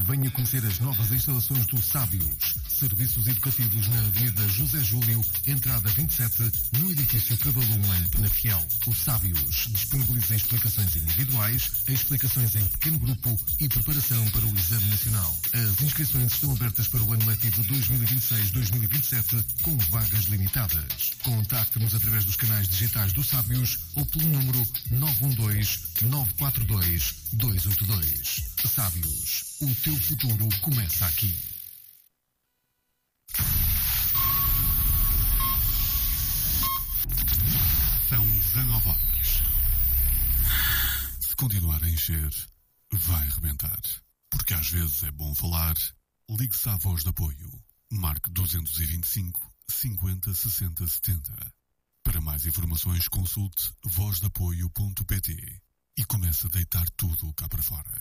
Venha conhecer as novas instalações do Sábios. Serviços educativos na Avenida José Júlio, entrada 27, no edifício Cabalum, em Penafiel. O Sábios disponibiliza explicações individuais, explicações em pequeno grupo e preparação para o Exame Nacional. As inscrições estão abertas para o ano letivo 2026-2027, com vagas limitadas. Contacte-nos através dos canais digitais do Sábios ou pelo número 912-942-282. Sábios, o teu futuro começa aqui. São 19 horas. Se continuar a encher, vai arrebentar. Porque às vezes é bom falar. Ligue-se à Voz de Apoio. Marque 225 50 60 70. Para mais informações, consulte vozdeapoio.pt e comece a deitar tudo cá para fora.